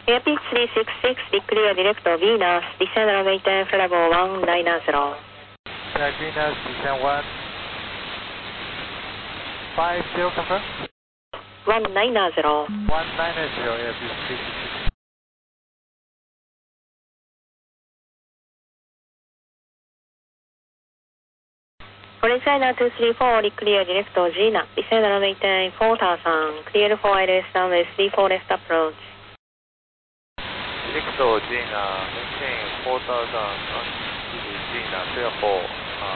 Airpeak 366, declare direct Venus, descend runway 10, flight level 190. Flight Venus, descend 150, confirm? 190. 190, Airpeak 366. Orange China 234, declare direct Gina, descend runway 10, 4000, clear for ILS runway 34 left approach. Direct Gina, maintain 4000, Gina, clear for